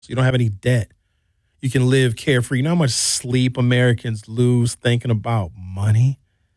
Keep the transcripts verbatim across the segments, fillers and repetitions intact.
So you don't have any debt. You can live carefree. You know how much sleep Americans lose thinking about money?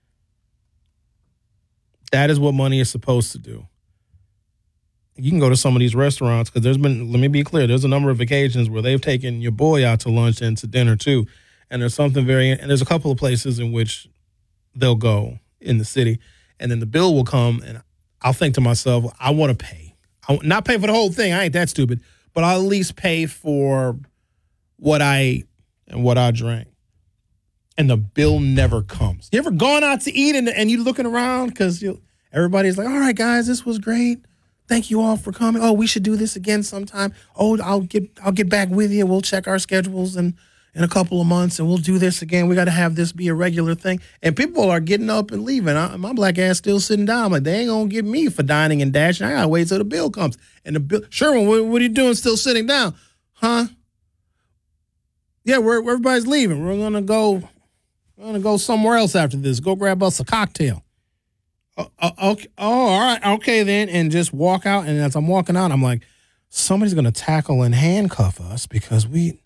That is what money is supposed to do. You can go to some of these restaurants because there's been, let me be clear, there's a number of occasions where they've taken your boy out to lunch and to dinner too. And there's something very, and there's a couple of places in which they'll go in the city. And then the bill will come and I'll think to myself, I want to pay. I not pay for the whole thing. I ain't that stupid. But I'll at least pay for what I ate and what I drank. And the bill never comes. You ever gone out to eat and, and you looking around because you everybody's like, all right, guys, this was great. Thank you all for coming. Oh, we should do this again sometime. Oh, I'll get I'll get back with you. We'll check our schedules in, in a couple of months and we'll do this again. We got to have this be a regular thing. And people are getting up and leaving. I, my black ass still sitting down. I'm like, they ain't going to get me for dining and dashing. I got to wait till the bill comes. And the bill, Sherwin, what, what are you doing still sitting down? Huh? Yeah, we're, everybody's leaving. We're going to go we're gonna go somewhere else after this. Go grab us a cocktail. Oh, okay. Oh, all right. Okay, then. And just walk out. And as I'm walking out, I'm like, somebody's going to tackle and handcuff us because we,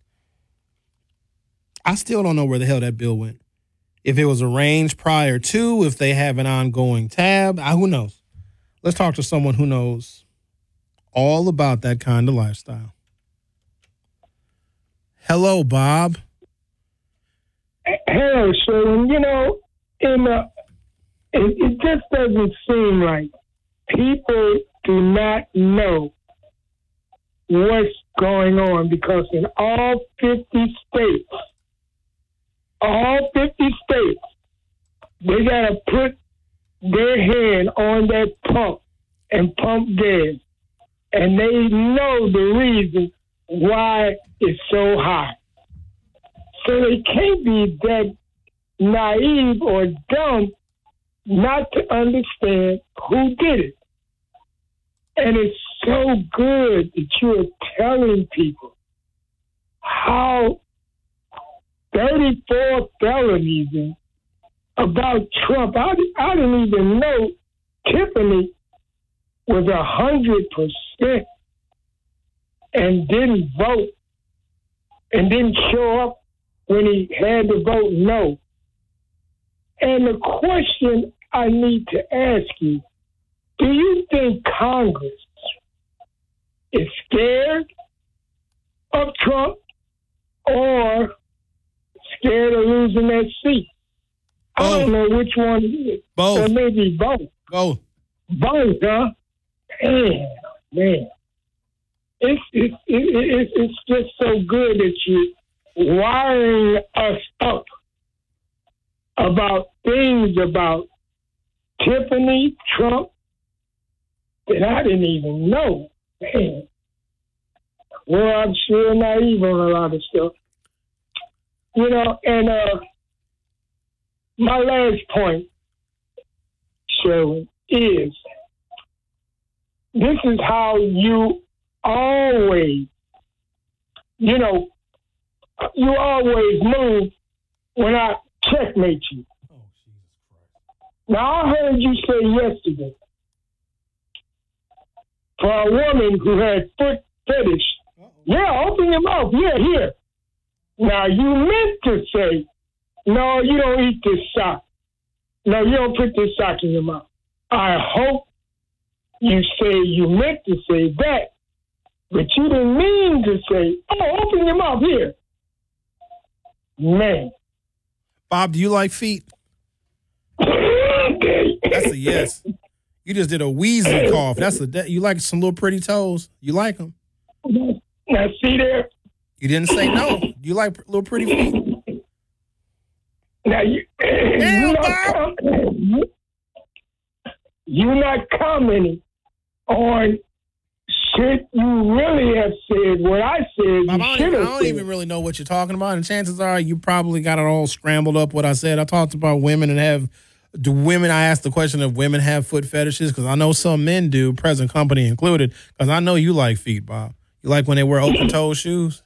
I still don't know where the hell that bill went. If it was arranged prior to, if they have an ongoing tab, I, who knows? Let's talk to someone who knows all about that kind of lifestyle. Hello, Bob. Hello, Sherwin. You know, in the It, it just doesn't seem like people do not know what's going on because in all fifty states, all fifty states, they got to put their hand on that pump and pump gas. And they know the reason why it's so high. So they can't be that naive or dumb not to understand who did it. And it's so good that you're telling people how thirty-four felonies in about Trump. I, I didn't even know Tiffany was one hundred percent and didn't vote and didn't show up when he had to vote no. And the question I need to ask you, do you think Congress is scared of Trump or scared of losing that seat? Both. I don't know which one it is. Both. Or maybe both. Both. Both, huh? Man, man. It's, it's, it's, it's just so good that you're wiring us up about things about Tiffany, Trump, that I didn't even know. Man. Well, I'm sure naive on a lot of stuff. You know, and uh, my last point, Sherwin, is this is how you always, you know, you always move when I checkmate you. Oh, Jesus Christ. Now, I heard you say yesterday, for a woman who had foot fetish, Uh-oh. yeah, open your mouth, yeah, here. Now, you meant to say, no, you don't eat this sock. No, you don't put this sock in your mouth. I hope you say you meant to say that, but you didn't mean to say, oh, open your mouth here. Man. Bob, do you like feet? That's a yes. You just did a wheezy cough. That's a you like some little pretty toes. You like them? Now see there. You didn't say no. You like little pretty feet? Now you. Damn, you Bob. Not, you're not commenting on shit you really have said. What I said, Bob, you I, don't, should even, I have don't said. even really know what you're talking about, and chances are you probably got it all scrambled up. What I said, I talked about women and have. Do women, I asked the question if women have foot fetishes, because I know some men do, present company included, because I know you like feet, Bob. You like when they wear open-toe shoes?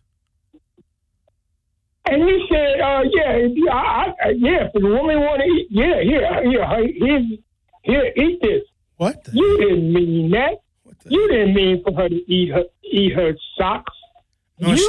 And you said, uh, yeah, I, I, yeah, if the woman want to eat, yeah, here, here, here, here, eat this. What? The You didn't mean that. What the You didn't mean for her to eat her eat her socks. No, you she,